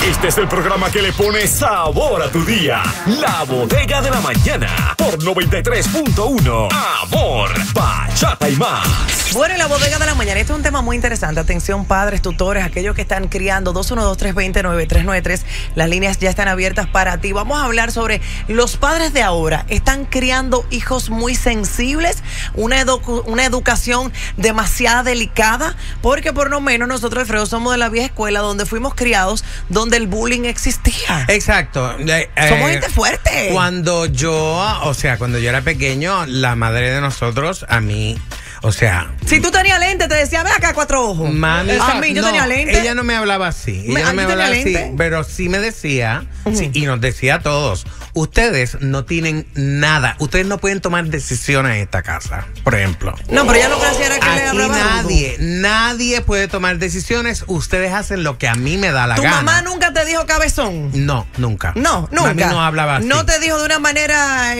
Este es el programa que le pone sabor a tu día. La Bodega de la Mañana por 93.1. Amor, bachata y más. Bueno, en la Bodega de la Mañana, este es un tema muy interesante. Atención, padres, tutores, aquellos que están criando. 212-320-9393. Las líneas ya están abiertas para ti. Vamos a hablar sobre los padres de ahora. ¿Están criando hijos muy sensibles? Una educación demasiado delicada. Porque por lo menos nosotros, Alfredo, somos de la vieja escuela donde fuimos criados, donde el bullying existía. Exacto. Somos gente fuerte. Cuando yo era pequeño, la madre de nosotros, a mí, si tú tenías lente, te decía, ve acá, cuatro ojos. Mami, a mí yo tenía lente. Ella no me hablaba así. Ella no me hablaba así, pero sí me decía, y nos decía a todos, ustedes no tienen nada. Ustedes no pueden tomar decisiones en esta casa, por ejemplo. No, pero ella lo que hacía era que le hablaba. Nadie puede tomar decisiones. Ustedes hacen lo que a mí me da la gana. ¿Tu mamá nunca te dijo cabezón? No, nunca. No, nunca. Mami no hablaba así. No te dijo de una manera...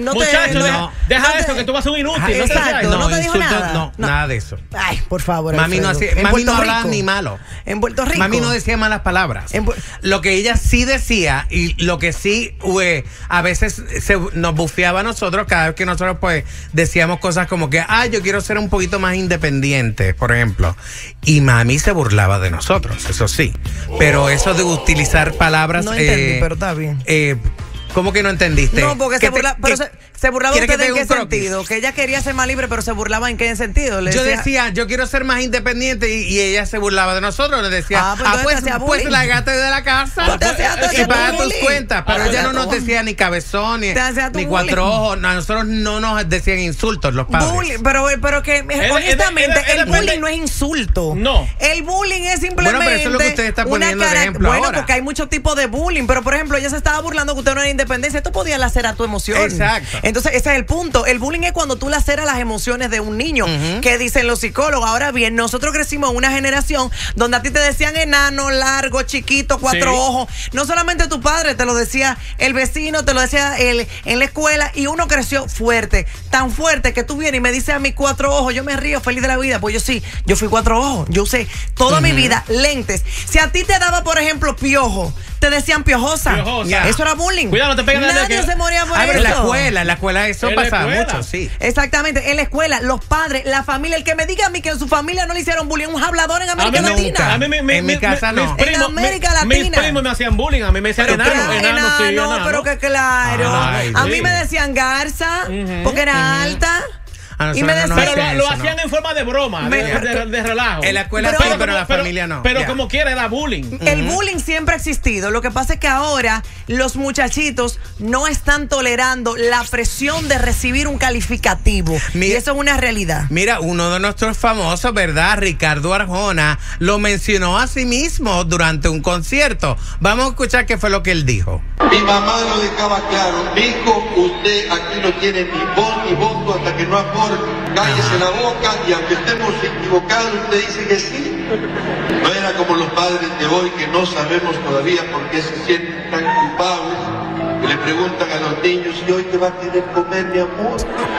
deja eso, que tú vas a ser un inútil. Exacto, no te dijo nada. No, nada de eso. Ay, por favor. Mami no hablaba ni malo. En Puerto Rico. Mami no decía malas palabras. Lo que ella sí decía y lo que sí, a veces nos bufeaba a nosotros cada vez que nosotros pues decíamos cosas como que, yo quiero ser un poquito más independiente, por ejemplo. Y mami se burlaba de nosotros, eso sí. Pero eso de utilizar palabras... No entendí, pero está bien. ¿Cómo que no entendiste? No, porque se burlaba usted en qué sentido. Que ella quería ser más libre, pero se burlaba en qué sentido. Yo decía, yo quiero ser más independiente y ella se burlaba de nosotros. Le decía, pues lárgate de la casa y paga tus cuentas. Pero ella no nos decía ni cabezón, ni cuatro ojos. A nosotros no nos decían insultos los padres. Bullying, pero que honestamente el bullying no es insulto. No. El bullying es simplemente... Bueno, pero eso es lo que usted está poniendo de ejemplo ahora. Bueno, porque hay muchos tipos de bullying. Pero, por ejemplo, ella se estaba burlando que usted no era independencia. Esto podía lacerar tu emoción. Exacto. Entonces, ese es el punto. El bullying es cuando tú laceras las emociones de un niño, que dicen los psicólogos. Ahora bien, nosotros crecimos en una generación donde a ti te decían enano, largo, chiquito, cuatro ojos. No solamente tu padre, te lo decía el vecino, te lo decía en la escuela, y uno creció fuerte, tan fuerte que tú vienes y me dices a mí cuatro ojos, yo me río feliz de la vida. Pues yo fui cuatro ojos. Yo usé toda mi vida lentes. Si a ti te daba, por ejemplo, piojo, te decían piojosa. Eso era bullying. Cuidado, no te peguen. Nadie se moría por eso. En la escuela eso pasaba mucho, sí. Exactamente, en la escuela, los padres, la familia, el que me diga a mí que en su familia no le hicieron bullying, un hablador en América Latina. En mi casa no. En América Latina. Mis primos me hacían bullying, a mí me decían enano. Pero que claro. A mí me decían garza, porque era alta. Y me decían, pero lo hacían en forma de broma, de relajo. En la escuela sí, pero en la familia no. Pero como quiera era bullying. El bullying siempre ha existido. Lo que pasa es que ahora los muchachitos no están tolerando la presión de recibir un calificativo. Y eso es una realidad. Mira, uno de nuestros famosos, ¿verdad? Ricardo Arjona lo mencionó a sí mismo durante un concierto. Vamos a escuchar qué fue lo que él dijo. Mi mamá lo dejaba claro. Hijo, usted aquí no tiene ni voz ni voto hasta que no aporte. Cállese la boca y aunque estemos equivocados, usted dice que sí. No era como los padres de hoy que no sabemos todavía por qué se sienten tan culpables, que le preguntan a los niños, ¿y hoy qué va a querer comer, mi amor?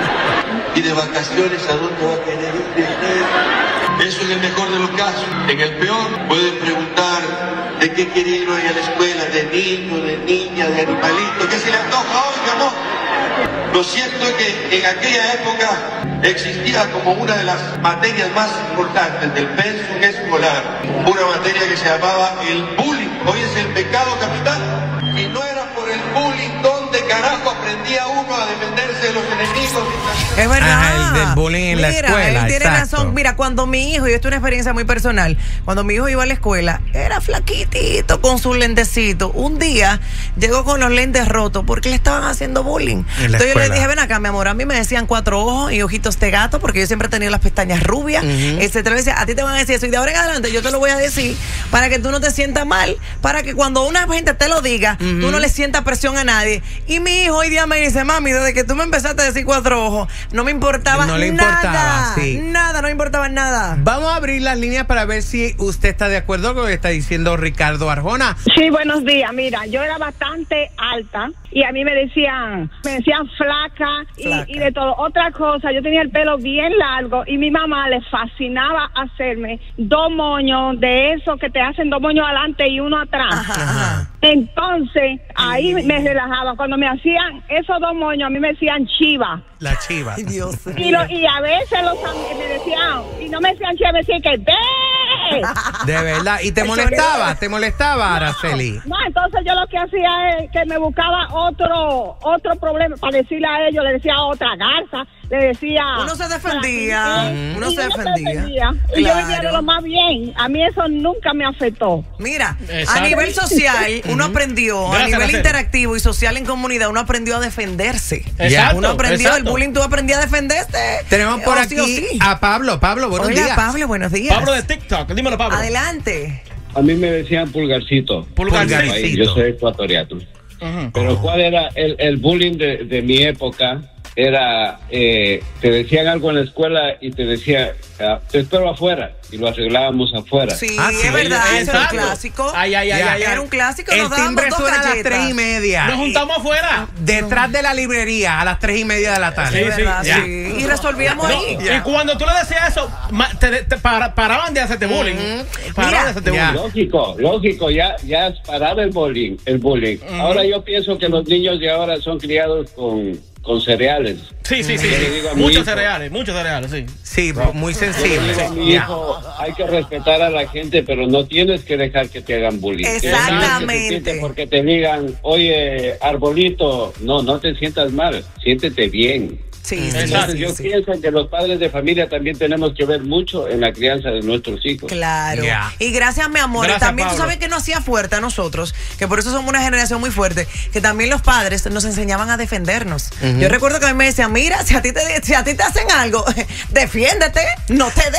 Y de vacaciones, ¿a dónde va a querer ir? Eso en el mejor de los casos. En el peor, pueden preguntar de qué quiere ir hoy a la escuela, de niño, de niña, de animalito, ¿qué se le antoja hoy, mi amor? Lo cierto es que en aquella época existía como una de las materias más importantes del pensum escolar, una materia que se llamaba el bullying. Hoy es el pecado capital. Y no era por el bullying donde carajo aprendía uno a defenderse de los enemigos. Es verdad. El del bullying en la escuela. Él tiene razón. Mira, cuando mi hijo, y esto es una experiencia muy personal, cuando mi hijo iba a la escuela, era flaquitito con sus lentecitos. Un día llegó con los lentes rotos porque le estaban haciendo bullying. Entonces yo le dije, ven acá, mi amor, a mí me decían cuatro ojos y ojitos de gato porque yo siempre he tenido las pestañas rubias, etcétera. Le decía, a ti te van a decir eso y de ahora en adelante yo te lo voy a decir para que tú no te sientas mal, para que cuando una gente te lo diga, tú no le sientas presión a nadie. Y mi hijo hoy día me dice, mami, desde que tú me empezaste a decir cuatro ojos, no me importaba nada. Nada, no me importaba nada. Vamos a abrir las líneas para ver si usted está de acuerdo con lo que está diciendo Ricardo Arjona. Sí, buenos días. Mira, yo era bastante alta y a mí me decían flaca y de todo. Otra cosa, yo tenía el pelo bien largo y mi mamá le fascinaba hacerme 2 moños de esos que te hacen 2 moños adelante y uno atrás. Ajá. Entonces, ahí me relajaba. Cuando me hacían esos 2 moños, a mí me decían chiva. La chiva. Ay, Dios. Y a veces me decían, y no me decían chiva, me decían que ve. De verdad. ¿Y te molestaba, Araceli? No, entonces yo lo que hacía es que me buscaba otro problema para decirle a ellos, le decía otra garza, le decía... Uno se defendía. Uno se defendía. Y yo vivía de lo más bien. A mí eso nunca me afectó. Mira, a nivel social, uno aprendió, a nivel interactivo y social en comunidad, uno aprendió a defenderse. Exacto, Uno aprendió el bullying, tú aprendías a defenderte. Tenemos por aquí a Pablo. Pablo, buenos días. Hola, Pablo, buenos días. Pablo de TikTok, dímelo, Pablo. Adelante. A mí me decían pulgarcito. Pulgarcito. Yo soy ecuatoriano. Pero ¿cuál era el bullying de mi época? Era, te decían algo en la escuela y te decía, te espero afuera, y lo arreglábamos afuera. Sí, es verdad, ese era un clásico. Era un clásico. El timbre suena a las 3:30. Nos juntamos afuera. Detrás de la librería a las 3:30 de la tarde. Sí. Y resolvíamos ahí. Y cuando tú le decías eso, te paraban de hacerte bullying. Paraban de hacerte bullying. Lógico, ya paraba el bullying. Ahora yo pienso que los niños de ahora son criados con cereales. Sí. Muchos cereales, sí. Sí, muy sensible. Mi hijo, hay que respetar a la gente, pero no tienes que dejar que te hagan bullying. Exactamente. Porque te digan, oye, arbolito, no te sientas mal, siéntete bien. Sí, Entonces yo pienso que los padres de familia también tenemos que ver mucho en la crianza de nuestros hijos. Claro. Y gracias, mi amor. Gracias, también Pablo. tú sabes que nos hacía fuerte a nosotros, que por eso somos una generación muy fuerte, que también los padres nos enseñaban a defendernos. Yo recuerdo que a mí me decían, mira, si a ti te hacen algo, defiéndete, no te